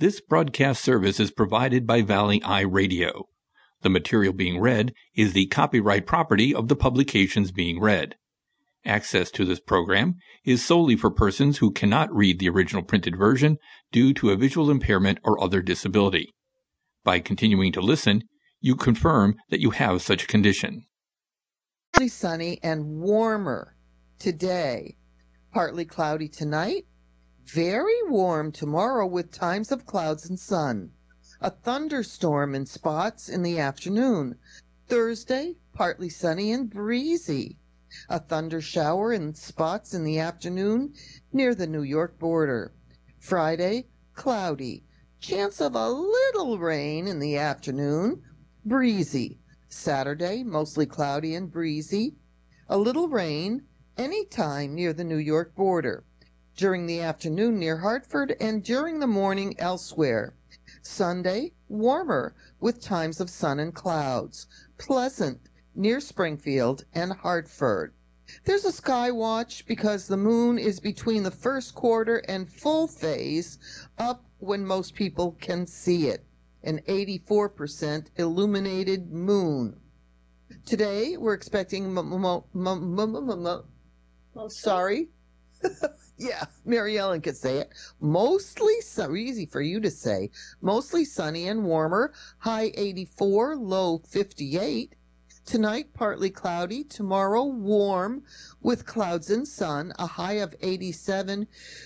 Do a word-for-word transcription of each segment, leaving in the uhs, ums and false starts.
This broadcast service is provided by Valley Eye Radio. The material being read is the copyright property of the publications being read. Access to this program is solely for persons who cannot read the original printed version due to a visual impairment or other disability. By continuing to listen, you confirm that you have such a condition. Partly sunny and warmer today. Partly cloudy tonight. Very warm tomorrow with times of clouds and sun. A thunderstorm in spots in the afternoon. Thursday, partly sunny and breezy. A thunder shower in spots in the afternoon near the New York border. Friday, cloudy. Chance of a little rain in the afternoon. Breezy. Saturday, mostly cloudy and breezy. A little rain anytime near the New York border. During the afternoon near Hartford and during the morning elsewhere. Sunday, warmer with times of sun and clouds. Pleasant near Springfield and Hartford. There's a sky watch because the moon is between the first quarter and full phase up when most people can see it. An eighty-four percent illuminated moon. Today, we're expecting mo- mo- mo- mo- mo- mo- mo- sorry. Yeah, Mary Ellen could say it. Mostly, so easy for you to say. Mostly sunny and warmer. High eighty-four, low fifty-eight. Tonight, partly cloudy. Tomorrow, warm with clouds and sun. A high of eighty-seven,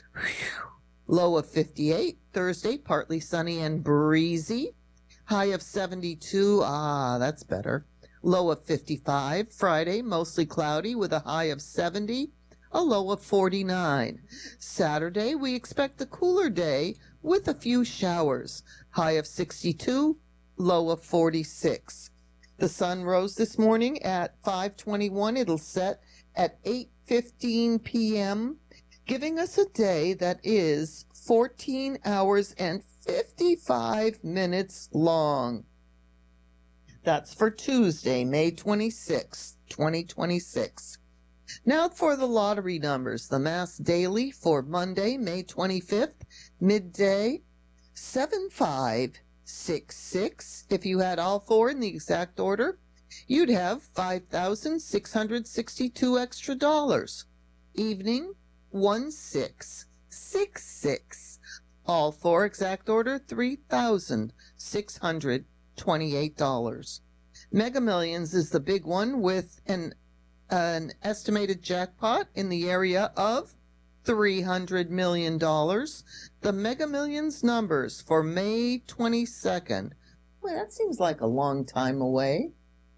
low of fifty-eight. Thursday, partly sunny and breezy. High of seventy-two. Ah, that's better. Low of fifty-five. Friday, mostly cloudy with a high of seventy. A low of forty-nine. Saturday, we expect a cooler day with a few showers. High of sixty-two, low of forty-six. The sun rose this morning at five twenty-one. It'll set at eight fifteen p.m., giving us a day that is fourteen hours and fifty-five minutes long. That's for Tuesday, May twenty-sixth, twenty twenty-six. Now for the lottery numbers. The Mass Daily for Monday, May twenty-fifth, midday, seven five six six. If you had all four in the exact order, you'd have five thousand six hundred sixty-two extra dollars. Evening, one six six six. All four exact order, three thousand six hundred twenty-eight dollars. Mega Millions is the big one with an an estimated jackpot in the area of three hundred million dollars. The Mega Millions numbers for May twenty-second. Well, that seems like a long time away.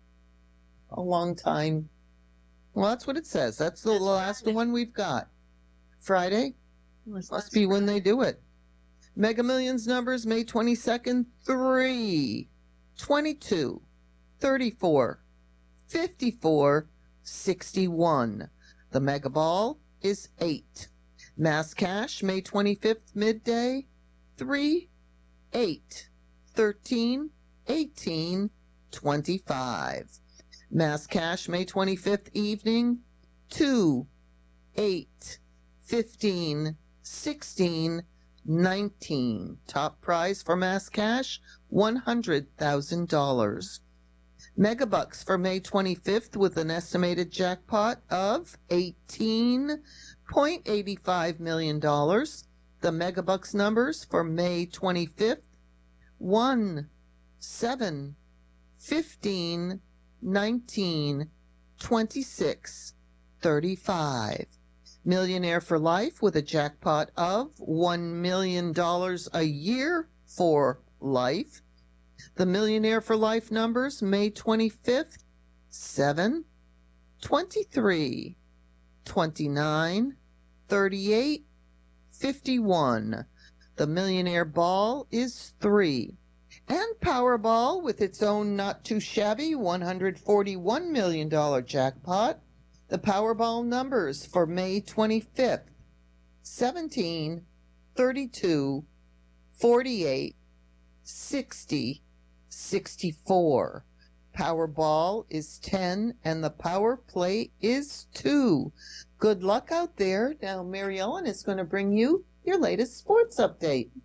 A long time. Well, that's what it says. That's the That's last Friday. one we've got. Friday? Was Must last be when they Friday. do it. Mega Millions numbers, May twenty-second, three, twenty-two, thirty-four, fifty-four, sixty-one. The Mega Ball is eight. Mass Cash, May twenty-fifth, midday, three, eight, thirteen, eighteen, twenty-five. Mass Cash, May twenty-fifth, evening, two, eight, fifteen, sixteen, nineteen. Top prize for Mass Cash, one hundred thousand dollars. Megabucks for May twenty-fifth with an estimated jackpot of eighteen point eight five million dollars. The Megabucks numbers for May twenty-fifth, one, seven, fifteen, nineteen, twenty-six, thirty-five. Millionaire for Life with a jackpot of one million dollars a year for life. The Millionaire for Life numbers, May twenty-fifth, seven, twenty-three, twenty-nine, thirty-eight, fifty-one. The Millionaire Ball is three. And Powerball with its own not too shabby one hundred forty-one million dollars jackpot. The Powerball numbers for May twenty-fifth, seventeen, thirty-two, forty-eight, sixty, sixty-four. Powerball is ten and the power play is two. Good luck out there. Now Mary Ellen is going to bring you your latest sports update.